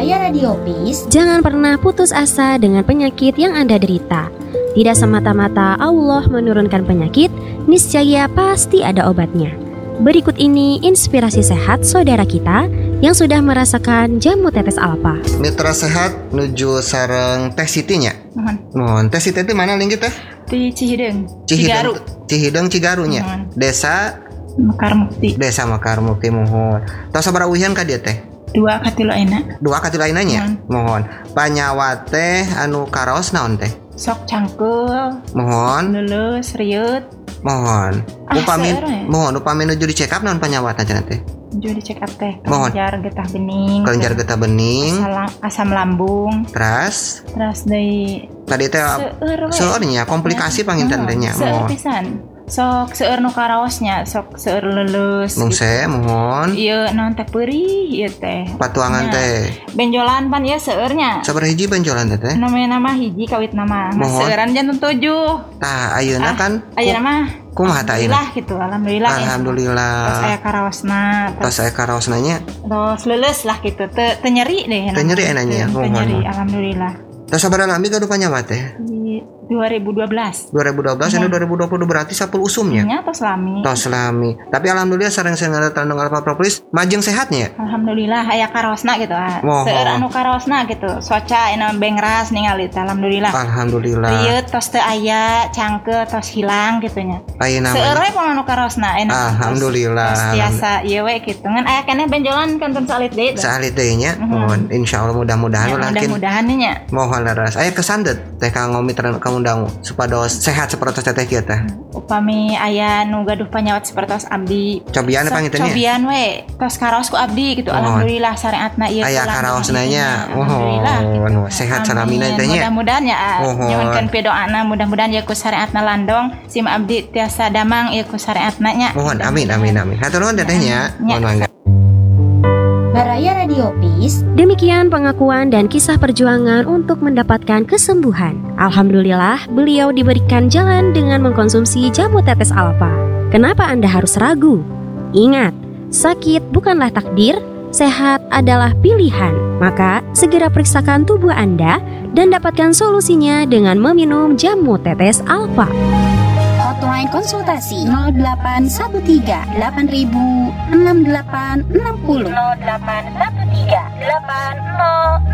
Baraya Radio Peace. Jangan pernah putus asa dengan penyakit yang Anda derita. Tidak semata-mata Allah menurunkan penyakit, niscaya pasti ada obatnya. Berikut ini inspirasi sehat saudara kita yang sudah merasakan jamu tetes alfa. Mitra sehat nuju sareng Teh Siti nya. Mohon Teh Siti itu mana link kita? Di Cihideng. Cihideng Cigarunya. Desa Mekar Mukti. Desa Mekar Mukti mohon. Tos sabaraha uhian ka dieu teh? 2 katilu ayeuna. 2 katilu ayeuna nya. Mohon. Panyawa teh anu karaos naon teh? Sok cangkeul. Mohon. Leuleus rieut. Mohon. Upami nuju di check up naon panyawatna cenah teh? Nuju di check up teh. Mohon. Kelenjar getah bening. Asam lambung. Terus deui tadi teh seueurnya komplikasi panginten teh nya. Mohon. Pisan. Sok seueur nu karaosnya, sok seueur leuleus. Mungse mohon. Ieu naon teh peurih ieu teh. Patuangan teh. Benjolan pan ieu seueurnya. Sabaraha hiji benjolan teh? Namanya hiji kawit nama. Seueuran jantung 7. Tah ayeuna kan. Ayeuna mah kumaha tah ayeuna? Alhamdulillah. Tos aya karaosna nya. Tos leuleus lah kitu. Teu nyeri deh. Teu nyeri enanya. Teu nyeri alhamdulillah. Tos sabaraha lambi gaduh panyawa teh? 2012 ini 2020 berarti 10 usumnya. Nya tos lami. Tapi alhamdulillah sareng tandung alfa propolis majeng sehatnya. Alhamdulillah aya karosna gitu. Seueur anu karosna gitu. Soca ina bengras ningali alhamdulillah. Ieu tos teu aya cangkeul tos hilang gitu nya. Seueur we pun anu karosna alhamdulillah. Tos tiasa ieu we kitu. Ngan aya keneh benjolan kanton salit deui. Salit deui nya. Mohon insyaallah mudah-mudahan mudah-mudahan nya. Mohon laras. Aya kesan teh ka ngomiteran kamu supados sehat seperti teh kita. Upami aya nu gaduh panyawat seperti abdi. Cobian pangintennya. Cobian we, tos karaos ku abdi gitu. Alhamdulillah syariatna ieu. Aya karaosna nya. Alhamdulillah. Sehat salamina teh nya. Mudah-mudahan ya nyuwunkeun pidoana mudah-mudahan ieu ku syariatna landong sim abdi tiasa damang ieu ku syariatna nya. Mohon amin. Hatur nuhun teteh nya. Mohon mangga. Baraya Radio Peace. Demikian pengakuan dan kisah perjuangan untuk mendapatkan kesembuhan. Alhamdulillah, beliau diberikan jalan dengan mengkonsumsi jamu tetes alfa. Kenapa Anda harus ragu? Ingat, sakit bukanlah takdir, sehat adalah pilihan. Maka, segera periksakan tubuh Anda dan dapatkan solusinya dengan meminum jamu tetes alfa. Hotline konsultasi 0813 8000 6860 0813 80